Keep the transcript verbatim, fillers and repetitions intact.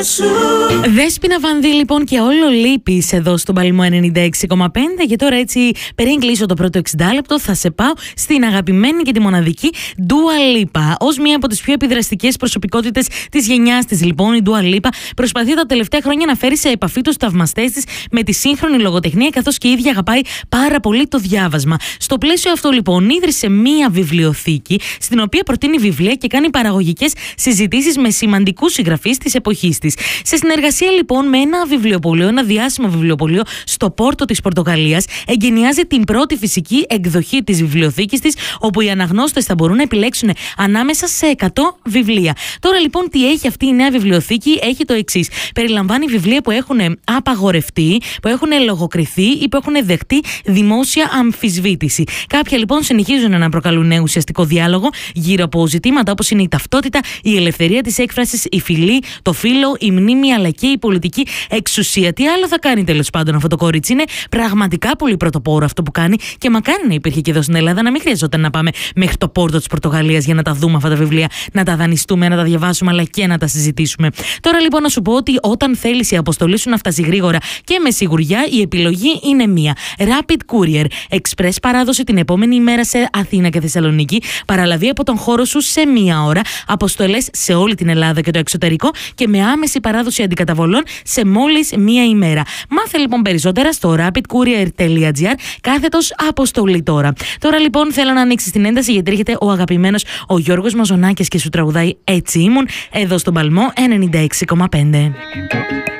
Δέσποινα Βανδύ λοιπόν και όλο λείπεις εδώ στον Παλμό ενενήντα έξι κόμμα πέντε. Και τώρα έτσι πριν κλείσω το πρώτο εξήντα λεπτό θα σε πάω στην αγαπημένη και τη μοναδική Dua Lipa. Ως μία από τις πιο επιδραστικές προσωπικότητες της γενιάς της λοιπόν, η Dua Lipa προσπαθεί τα τελευταία χρόνια να φέρει σε επαφή τους θαυμαστές της με τη σύγχρονη λογοτεχνία, καθώς και η ίδια αγαπάει πάρα πολύ το διάβασμα. Στο πλαίσιο αυτό λοιπόν ίδρυσε μία βιβλιοθήκη στην οποία προτείνει βιβλία και κάνει παραγωγικές συζητήσεις με σημαντικούς συγγραφείς της εποχής της. Σε συνεργασία λοιπόν με ένα βιβλιοπωλείο, ένα διάσημο βιβλιοπωλείο στο Πόρτο της Πορτογαλίας, εγκαινιάζει την πρώτη φυσική εκδοχή της βιβλιοθήκης της, όπου οι αναγνώστες θα μπορούν να επιλέξουν ανάμεσα σε εκατό βιβλία. Τώρα λοιπόν τι έχει αυτή η νέα βιβλιοθήκη? Έχει το εξής. Περιλαμβάνει βιβλία που έχουν απαγορευτεί, που έχουν λογοκριθεί ή που έχουν δεχτεί δημόσια αμφισβήτηση. Κάποια λοιπόν συνεχίζουν να προκαλούν ουσιαστικό διάλογο γύρω από ζητήματα όπως είναι η ταυτότητα, η ελευθερία της έκφρασης, η φυλή, το φύλο, η μνήμη αλλά και η πολιτική εξουσία. Τι άλλο θα κάνει τέλος πάντων αυτό το κορίτσι? Είναι πραγματικά πολύ πρωτοπόρο αυτό που κάνει και μακάρι να υπήρχε και εδώ στην Ελλάδα, να μην χρειαζόταν να πάμε μέχρι το Πόρτο της Πορτογαλίας για να τα δούμε αυτά τα βιβλία, να τα δανειστούμε, να τα διαβάσουμε αλλά και να τα συζητήσουμε. Τώρα λοιπόν να σου πω ότι όταν θέλεις η αποστολή σου να φτάσει γρήγορα και με σιγουριά, η επιλογή είναι μία. Rapid Courier. Express παράδοση την επόμενη ημέρα σε Αθήνα και Θεσσαλονίκη. Παραλαβή από τον χώρο σου σε μία ώρα. Αποστολές σε όλη την Ελλάδα και το εξωτερικό και με άμεση παράδοση αντικαταβολών σε μόλις μία ημέρα. Μάθε λοιπόν περισσότερα στο rapidcourier.gr κάθετος αποστολή τώρα. Τώρα λοιπόν θέλω να ανοίξεις την ένταση γιατί έρχεται ο αγαπημένος ο Γιώργος Μαζονάκης και σου τραγουδάει «Έτσι ήμουν» εδώ στον Παλμό ενενήντα έξι κόμμα πέντε.